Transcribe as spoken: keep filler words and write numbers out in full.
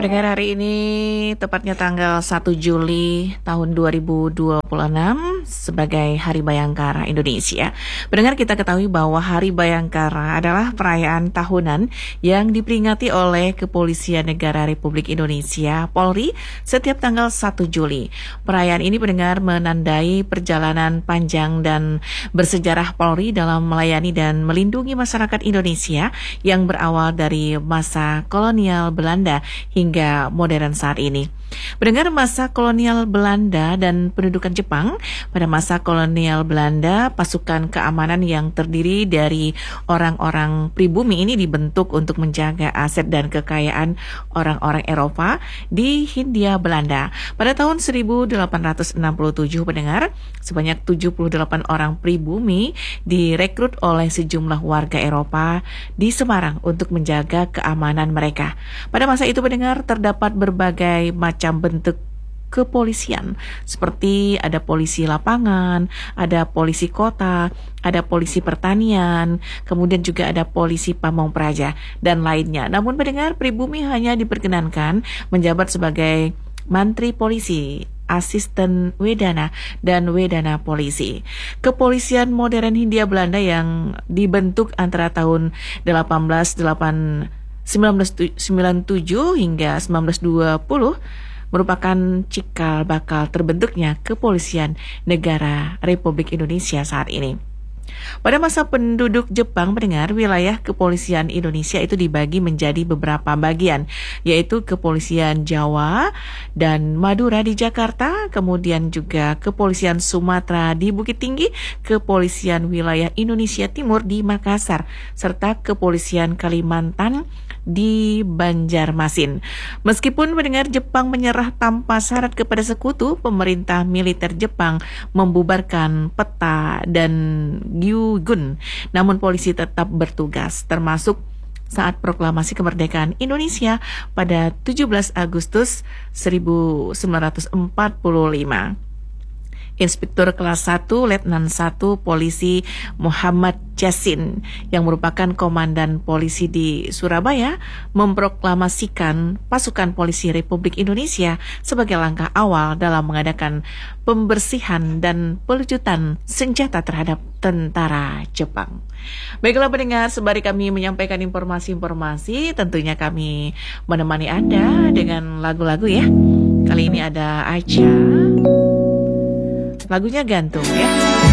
Pendengar, hari ini tepatnya tanggal satu Juli tahun dua ribu dua puluh enam sebagai Hari Bayangkara Indonesia. Pendengar, kita ketahui bahwa Hari Bayangkara adalah perayaan tahunan yang diperingati oleh Kepolisian Negara Republik Indonesia, Polri, setiap tanggal satu Juli. Perayaan ini, pendengar, menandai perjalanan panjang dan bersejarah Polri dalam melayani dan melindungi masyarakat Indonesia yang berawal dari masa kolonial Belanda hingga modern saat ini. Mendengar, masa kolonial Belanda dan pendudukan Jepang. Pada masa kolonial Belanda, pasukan keamanan yang terdiri dari orang-orang pribumi ini dibentuk untuk menjaga aset dan kekayaan orang-orang Eropa di Hindia Belanda. Pada tahun seribu delapan ratus enam puluh tujuh, pendengar, sebanyak tujuh puluh delapan orang pribumi direkrut oleh sejumlah warga Eropa di Semarang untuk menjaga keamanan mereka. Pada masa itu, pendengar, terdapat berbagai macam bentuk kepolisian, seperti ada polisi lapangan, ada polisi kota, ada polisi pertanian, kemudian juga ada polisi pamong praja, dan lainnya. Namun, pendengar, pribumi hanya diperkenankan menjabat sebagai mantri polisi, asisten wedana, dan wedana polisi. Kepolisian modern Hindia Belanda yang dibentuk antara tahun sembilan belas sembilan puluh tujuh hingga sembilan belas dua puluh merupakan cikal bakal terbentuknya Kepolisian Negara Republik Indonesia saat ini. Pada masa penduduk Jepang, pendengar, wilayah kepolisian Indonesia itu dibagi menjadi beberapa bagian, yaitu Kepolisian Jawa dan Madura di Jakarta, kemudian juga Kepolisian Sumatera di Bukit Tinggi, Kepolisian Wilayah Indonesia Timur di Makassar, serta Kepolisian Kalimantan di Banjarmasin. Meskipun, pendengar, Jepang menyerah tanpa syarat kepada sekutu, pemerintah militer Jepang membubarkan peta dan Gyugun. Namun polisi tetap bertugas, termasuk saat proklamasi kemerdekaan Indonesia pada tujuh belas Agustus seribu sembilan ratus empat puluh lima. Inspektur kelas satu Letnan satu Polisi Muhammad Jasin yang merupakan komandan polisi di Surabaya memproklamasikan pasukan polisi Republik Indonesia sebagai langkah awal dalam mengadakan pembersihan dan pelucutan senjata terhadap tentara Jepang. Baiklah, pendengar, sembari kami menyampaikan informasi-informasi, tentunya kami menemani Anda dengan lagu-lagu ya. Kali ini ada Aja, lagunya Gantung ya.